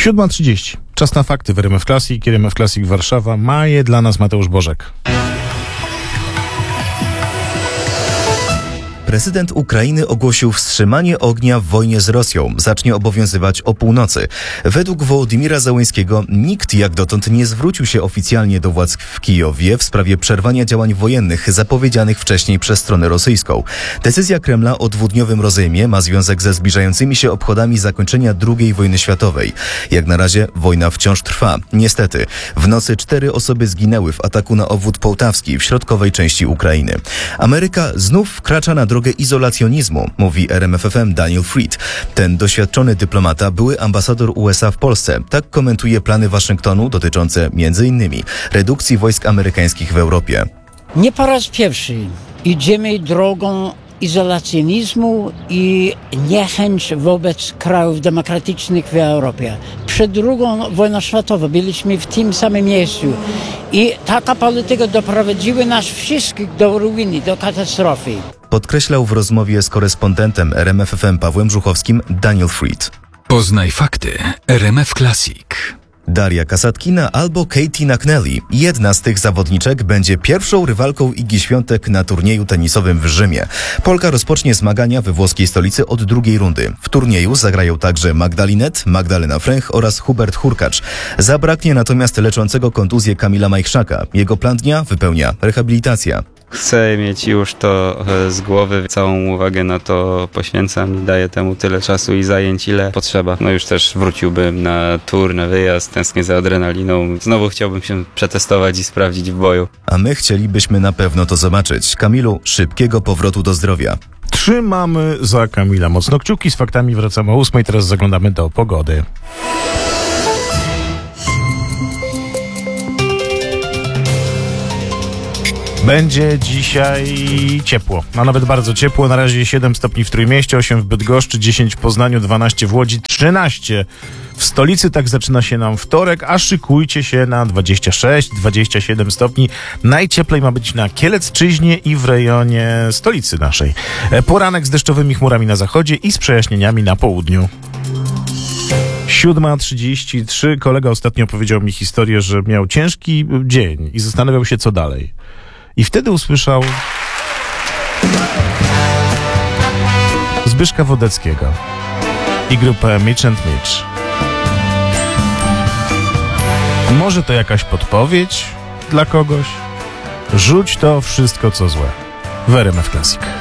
7:30. Czas na fakty w RMF Classic. RMF Classic Warszawa. Ma je dla nas Mateusz Bożek. Prezydent Ukrainy ogłosił wstrzymanie ognia w wojnie z Rosją. Zacznie obowiązywać o północy. Według Wołodymira Zełenskiego nikt jak dotąd nie zwrócił się oficjalnie do władz w Kijowie w sprawie przerwania działań wojennych zapowiedzianych wcześniej przez stronę rosyjską. Decyzja Kremla o dwudniowym rozejmie ma związek ze zbliżającymi się obchodami zakończenia II wojny światowej. Jak na razie wojna wciąż trwa. Niestety, w nocy 4 osoby zginęły w ataku na obwód połtawski w środkowej części Ukrainy. Ameryka znów wkracza na drogę izolacjonizmu, mówi RMF FM Daniel Fried. Ten doświadczony dyplomata, były ambasador USA w Polsce. Tak komentuje plany Waszyngtonu dotyczące m.in. redukcji wojsk amerykańskich w Europie. Nie po raz pierwszy idziemy drogą izolacjonizmu i niechęć wobec krajów demokratycznych w Europie. Przed II wojną światową byliśmy w tym samym miejscu i taka polityka doprowadziła nas wszystkich do ruiny, do katastrofy. Podkreślał w rozmowie z korespondentem RMF FM Pawłem Żuchowskim Daniel Fried. Poznaj fakty RMF Classic. Daria Kasatkina albo Katie McNally. Jedna z tych zawodniczek będzie pierwszą rywalką Igi Świątek na turnieju tenisowym w Rzymie. Polka rozpocznie zmagania we włoskiej stolicy od drugiej rundy. W turnieju zagrają także Magdalinet, Magdalena Fręch oraz Hubert Hurkacz. Zabraknie natomiast leczącego kontuzję Kamila Majchrzaka. Jego plan dnia wypełnia rehabilitacja. Chcę mieć już to z głowy, całą uwagę na to poświęcam i daję temu tyle czasu i zajęć, ile potrzeba. No już też wróciłbym na tour, na wyjazd, tęsknię za adrenaliną. Znowu chciałbym się przetestować i sprawdzić w boju. A my chcielibyśmy na pewno to zobaczyć. Kamilu, szybkiego powrotu do zdrowia. Trzymamy za Kamila mocno kciuki. Z faktami wracamy o 8:00. Teraz zaglądamy do pogody. Będzie dzisiaj ciepło, a nawet bardzo ciepło. Na razie 7 stopni w Trójmieście, 8 w Bydgoszczy, 10 w Poznaniu, 12 w Łodzi, 13 w stolicy. Tak zaczyna się nam wtorek, a szykujcie się na 26-27 stopni. Najcieplej ma być na Kielecczyźnie i w rejonie stolicy naszej. Poranek z deszczowymi chmurami na zachodzie i z przejaśnieniami na południu. 7:33. Kolega ostatnio powiedział mi historię, że miał ciężki dzień i zastanawiał się, co dalej. I wtedy usłyszał Zbyszka Wodeckiego i grupę Mitch & Mitch. Może to jakaś podpowiedź dla kogoś? Rzuć to wszystko, co złe w RMF Classic.